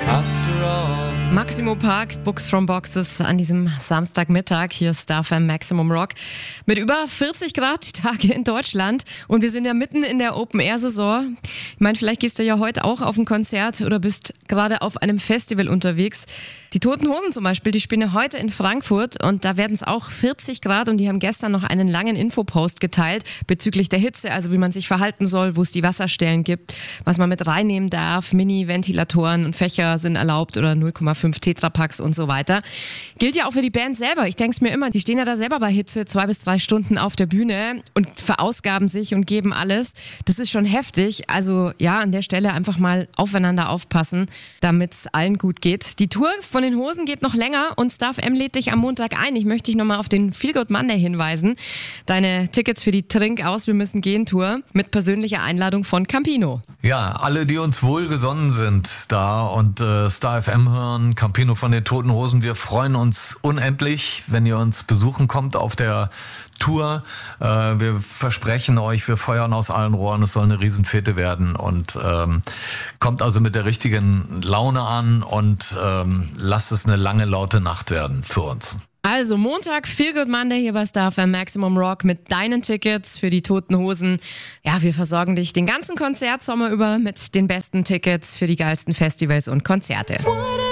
after all. Maximo Park, Books from Boxes an diesem Samstagmittag. Hier ist Star FM Maximum Rock. Mit über 40 Grad die Tage in Deutschland. Und wir sind ja mitten in der Open-Air-Saison. Ich meine, vielleicht gehst du ja heute auch auf ein Konzert oder bist gerade auf einem Festival unterwegs. Die Toten Hosen zum Beispiel, die spielen ja heute in Frankfurt und da werden es auch 40 Grad und die haben gestern noch einen langen Infopost geteilt bezüglich der Hitze, also wie man sich verhalten soll, wo es die Wasserstellen gibt, was man mit reinnehmen darf, Mini-Ventilatoren und Fächer sind erlaubt oder 0,5 Tetrapacks und so weiter. Gilt ja auch für die Band selber. Ich denke es mir immer, die stehen ja da selber bei Hitze 2 bis 3 Stunden auf der Bühne und verausgaben sich und geben alles. Das ist schon heftig. Also ja, an der Stelle einfach mal aufeinander aufpassen, damit es allen gut geht. Die Tour von den Hosen geht noch länger und Star FM lädt dich am Montag ein. Ich möchte dich nochmal auf den Feel Good Monday hinweisen. Deine Tickets für die Trink aus, wir müssen gehen Tour mit persönlicher Einladung von Campino. Ja, alle, die uns wohlgesonnen sind da und Star FM hören, Campino von den Toten Hosen, wir freuen uns unendlich, wenn ihr uns besuchen kommt auf der Tour. Wir versprechen euch, wir feuern aus allen Rohren, es soll eine Riesenfete werden und kommt also mit der richtigen Laune an und lasst es eine lange, laute Nacht werden für uns. Also Montag, Feel Good Monday hier bei Star FM Maximum Rock mit deinen Tickets für die Toten Hosen. Ja, wir versorgen dich den ganzen Konzertsommer über mit den besten Tickets für die geilsten Festivals und Konzerte.